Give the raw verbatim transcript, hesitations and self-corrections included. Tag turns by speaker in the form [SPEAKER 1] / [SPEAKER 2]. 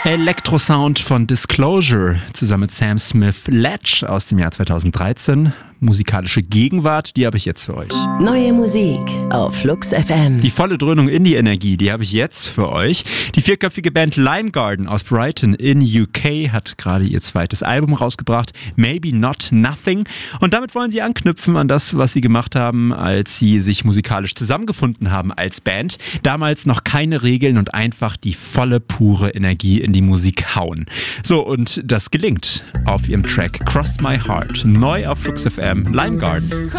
[SPEAKER 1] Elektrosound von Disclosure zusammen mit Sam Smith Ledge aus dem Jahr zweitausenddreizehn. Musikalische Gegenwart, die habe ich jetzt für euch.
[SPEAKER 2] Neue Musik auf Flux F M.
[SPEAKER 1] Die volle Dröhnung Indie-Energie, die habe ich jetzt für euch. Die vierköpfige Band Lime Garden aus Brighton in U K hat gerade ihr zweites Album rausgebracht, Maybe Not Nothing. Und damit wollen sie anknüpfen an das, was sie gemacht haben, als sie sich musikalisch zusammengefunden haben als Band. Damals noch keine Regeln und einfach die volle, pure Energie in die Musik hauen. So, und das gelingt auf ihrem Track Cross My Heart. Neu auf Flux F M, Lime Garden.